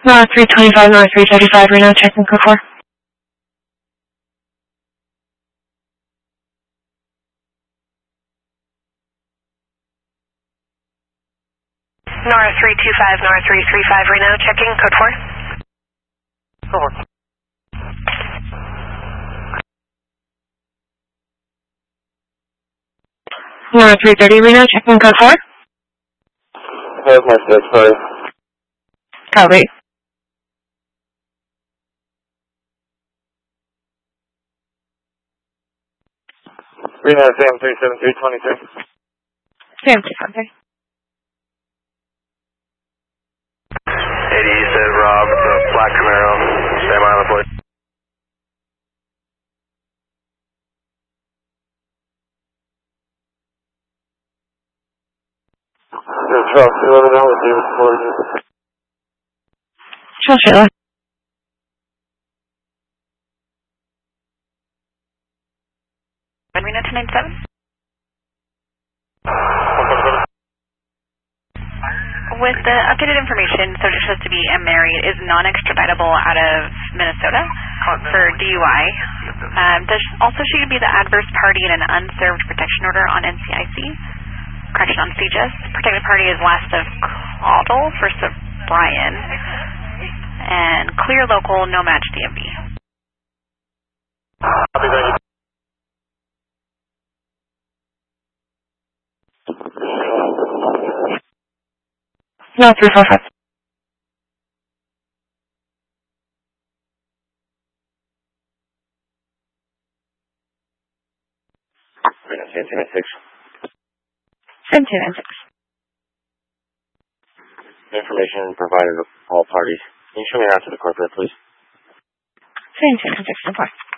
North 325, North 335, Reno, checking code 4. North 325, North 335, Reno, checking code 4. North 330, Reno, checking code 4. That's my 6, sorry. Copy. Reno, Sam 37323. Sam 373. You said Rob, it's a black Camaro. Stand by on the plate. Charles, you let me know what David's for you. Charles Sheila. Reno 297. With the updated information, so just to be married is non-extraditable out of Minnesota for DUI. Also, she could be the adverse party in an unserved protection order on NCIC. Correction on CJIS. Protected party is last of Caudle for Brian. And clear local, no match DMV. No, 345. Reno, Sam 296. Sam 296. Information provided to all parties. Can you show me out to the corporate, please? Sam 296, no problem.